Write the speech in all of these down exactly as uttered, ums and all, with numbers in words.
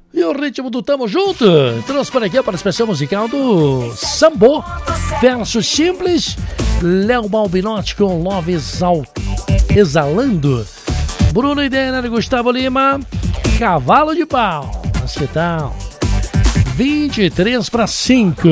E o ritmo do Tamo Junto trouxe para aqui a participação musical do Sambo versus Simples, Léo Balbinotti com Love Exal... Exalando, Bruno e Denner, Gustavo Lima, Cavalo de Pau. Mas que tal? vinte e três para cinco.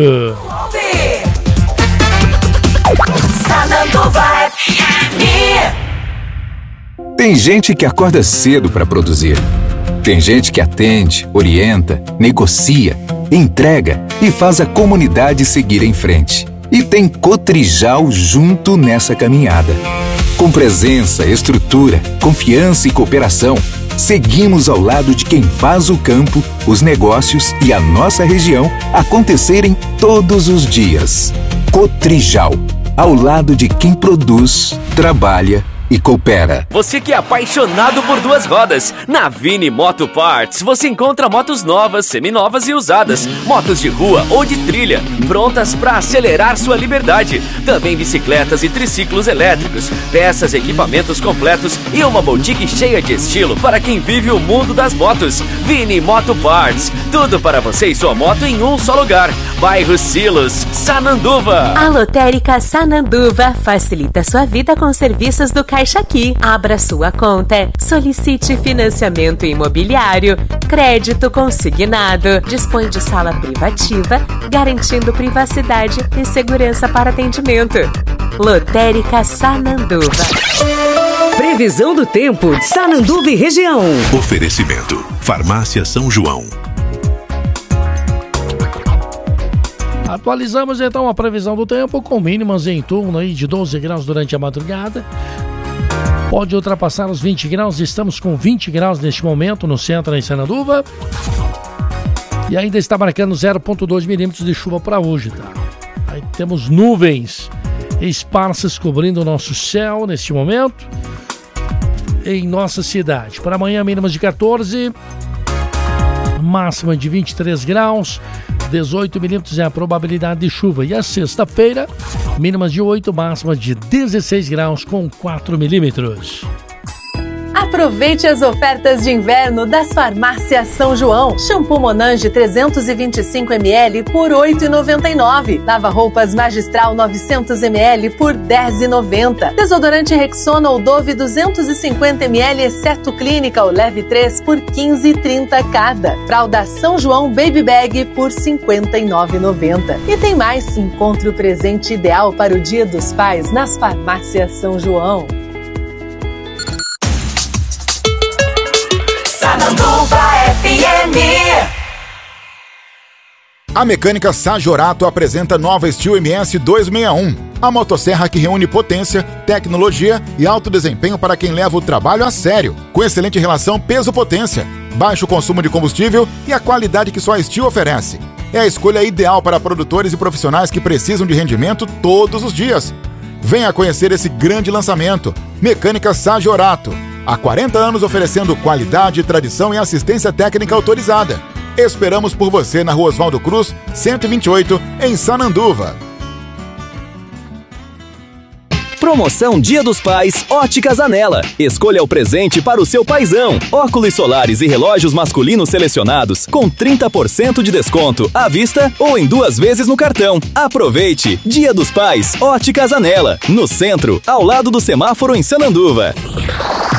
Tem gente que acorda cedo para produzir. Tem gente que atende, orienta, negocia, entrega e faz a comunidade seguir em frente. E tem Cotrijal junto nessa caminhada. Com presença, estrutura, confiança e cooperação, seguimos ao lado de quem faz o campo, os negócios e a nossa região acontecerem todos os dias. Cotrijal, ao lado de quem produz, trabalha e coopera. Você que é apaixonado por duas rodas, na Vini Moto Parts você encontra motos novas, seminovas e usadas, motos de rua ou de trilha, prontas para acelerar sua liberdade. Também bicicletas e triciclos elétricos, peças, equipamentos completos e uma boutique cheia de estilo para quem vive o mundo das motos. Vini Moto Parts, tudo para você e sua moto em um só lugar. Bairro Silos, Sananduva. A Lotérica Sananduva facilita sua vida com serviços do Caixa Aqui. Abra sua conta, solicite financiamento imobiliário, crédito consignado, dispõe de sala privativa, garantindo privacidade e segurança para atendimento. Lotérica Sananduva. Previsão do tempo de Sananduva e região. Oferecimento: Farmácia São João. Atualizamos então a previsão do tempo com mínimas em torno aí de doze graus durante a madrugada. Pode ultrapassar os vinte graus, estamos com vinte graus neste momento no centro em Sananduva. E ainda está marcando zero vírgula dois milímetros de chuva para hoje, tá? Aí temos nuvens esparsas cobrindo o nosso céu neste momento em nossa cidade. Para amanhã, mínimas de quatorze, máxima de vinte e três graus, dezoito milímetros é a probabilidade de chuva. E a sexta-feira, mínimas de oito, máxima de dezesseis graus com quatro milímetros. Aproveite as ofertas de inverno das Farmácias São João. Shampoo Monange trezentos e vinte e cinco mililitros por oito reais e noventa e nove centavos. Lava-roupas Magistral novecentos mililitros por dez reais e noventa centavos. Desodorante Rexona ou Dove duzentos e cinquenta mililitros, exceto Clínica ou Leve três por quinze reais e trinta centavos cada. Fralda São João Baby Bag por cinquenta e nove reais e noventa centavos. E tem mais, encontre o presente ideal para o Dia dos Pais nas Farmácias São João. Sananduva F M. A Mecânica Sajorato apresenta nova Steel M S duzentos e sessenta e um, a motosserra que reúne potência, tecnologia e alto desempenho para quem leva o trabalho a sério, com excelente relação peso-potência, baixo consumo de combustível e a qualidade que só a Steel oferece. É a escolha ideal para produtores e profissionais que precisam de rendimento todos os dias. Venha conhecer esse grande lançamento, Mecânica Sajorato. Há quarenta anos oferecendo qualidade, tradição e assistência técnica autorizada. Esperamos por você na Rua Oswaldo Cruz, cento e vinte e oito, em Sananduva. Promoção Dia dos Pais, Óticas Anela. Escolha o presente para o seu paizão. Óculos solares e relógios masculinos selecionados com trinta por cento de desconto à vista ou em duas vezes no cartão. Aproveite! Dia dos Pais, Óticas Anela. No centro, ao lado do semáforo em Sananduva.